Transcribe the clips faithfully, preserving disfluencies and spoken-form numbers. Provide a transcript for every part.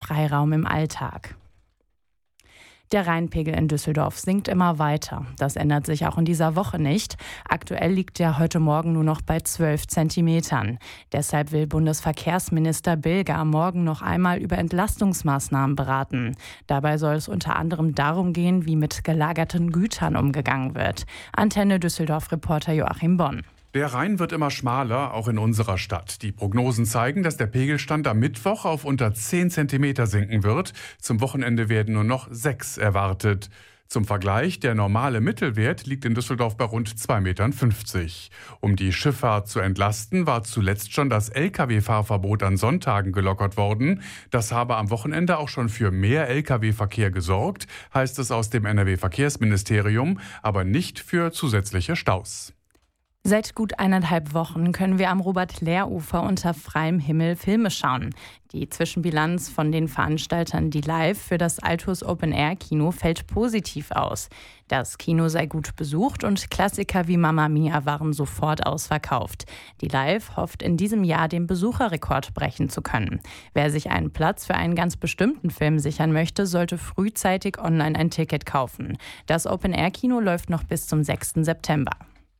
Freiraum im Alltag. Der Rheinpegel in Düsseldorf sinkt immer weiter. Das ändert sich auch in dieser Woche nicht. Aktuell liegt er heute Morgen nur noch bei zwölf Zentimetern. Deshalb will Bundesverkehrsminister Bilger morgen noch einmal über Entlastungsmaßnahmen beraten. Dabei soll es unter anderem darum gehen, wie mit gelagerten Gütern umgegangen wird. Antenne Düsseldorf-Reporter Joachim Bonn. Der Rhein wird immer schmaler, auch in unserer Stadt. Die Prognosen zeigen, dass der Pegelstand am Mittwoch auf unter zehn Zentimeter sinken wird. Zum Wochenende werden nur noch sechs erwartet. Zum Vergleich, der normale Mittelwert liegt in Düsseldorf bei rund zwei Komma fünfzig Metern. Um die Schifffahrt zu entlasten, war zuletzt schon das L K W-Fahrverbot an Sonntagen gelockert worden. Das habe am Wochenende auch schon für mehr L K W-Verkehr gesorgt, heißt es aus dem N R W-Verkehrsministerium, aber nicht für zusätzliche Staus. Seit gut eineinhalb Wochen können wir am Robert-Lehr-Ufer unter freiem Himmel Filme schauen. Die Zwischenbilanz von den Veranstaltern Die Live für das Altus Open-Air-Kino fällt positiv aus. Das Kino sei gut besucht und Klassiker wie Mamma Mia waren sofort ausverkauft. Die Live hofft in diesem Jahr den Besucherrekord brechen zu können. Wer sich einen Platz für einen ganz bestimmten Film sichern möchte, sollte frühzeitig online ein Ticket kaufen. Das Open-Air-Kino läuft noch bis zum sechsten September.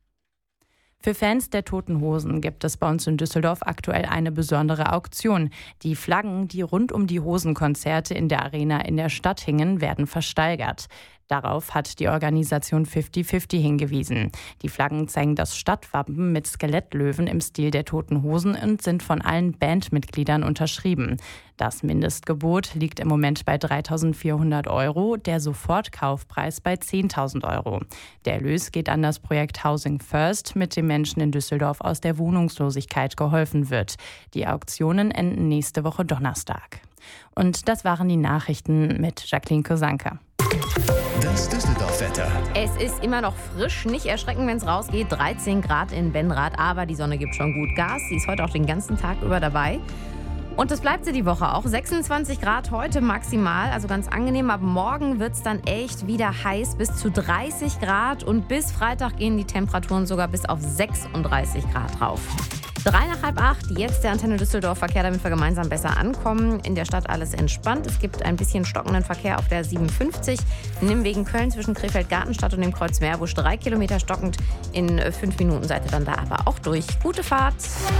Für Fans der Toten Hosen gibt es bei uns in Düsseldorf aktuell eine besondere Auktion. Die Flaggen, die rund um die Hosenkonzerte in der Arena in der Stadt hingen, werden versteigert. Darauf hat die Organisation fünfzig fünfzig hingewiesen. Die Flaggen zeigen das Stadtwappen mit Skelettlöwen im Stil der Toten Hosen und sind von allen Bandmitgliedern unterschrieben. Das Mindestgebot liegt im Moment bei dreitausendvierhundert Euro, der Sofortkaufpreis bei zehntausend Euro. Der Erlös geht an das Projekt Housing First, mit dem Menschen in Düsseldorf aus der Wohnungslosigkeit geholfen wird. Die Auktionen enden nächste Woche Donnerstag. Und das waren die Nachrichten mit Jacqueline Kosanke. Das Düsseldorf-Wetter. Es ist immer noch frisch, nicht erschrecken, wenn es rausgeht. dreizehn Grad in Benrath, aber die Sonne gibt schon gut Gas. Sie ist heute auch den ganzen Tag über dabei. Und das bleibt sie die Woche auch. sechsundzwanzig Grad heute maximal, also ganz angenehm. Ab morgen wird es dann echt wieder heiß, bis zu dreißig Grad. Und bis Freitag gehen die Temperaturen sogar bis auf sechsunddreißig Grad rauf. Drei nach halb acht, jetzt der Antenne Düsseldorf Verkehr, damit wir gemeinsam besser ankommen. In der Stadt alles entspannt. Es gibt ein bisschen stockenden Verkehr auf der siebenundfünfzig. Nimmwegen Köln zwischen Krefeld-Gartenstadt und dem Kreuz Meerbusch drei Kilometer stockend. In fünf Minuten seid ihr dann da aber auch durch. Gute Fahrt.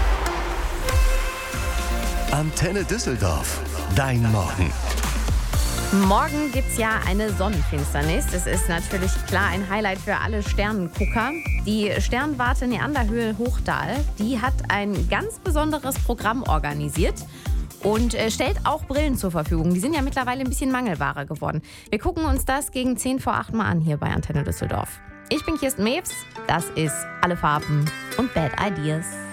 Antenne Düsseldorf, dein Morgen. Morgen gibt es ja eine Sonnenfinsternis. Das ist natürlich klar ein Highlight für alle Sternengucker. Die Sternwarte Neanderhöhe Hochdahl, die hat ein ganz besonderes Programm organisiert und äh, stellt auch Brillen zur Verfügung. Die sind ja mittlerweile ein bisschen Mangelware geworden. Wir gucken uns das gegen zehn vor acht mal an hier bei Antenne Düsseldorf. Ich bin Kirsten Mewes, das ist Alle Farben und Bad Ideas.